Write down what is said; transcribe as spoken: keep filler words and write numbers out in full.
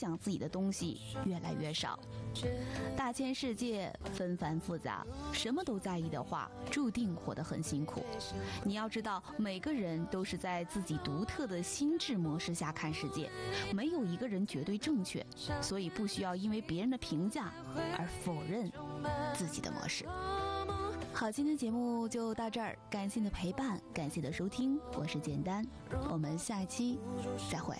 想自己的东西越来越少。大千世界纷繁复杂，什么都在意的话，注定活得很辛苦。你要知道，每个人都是在自己独特的心智模式下看世界，没有一个人绝对正确，所以不需要因为别人的评价而否认自己的模式。好，今天节目就到这儿，感谢你的陪伴，感谢你的收听，我是简单，我们下一期再会。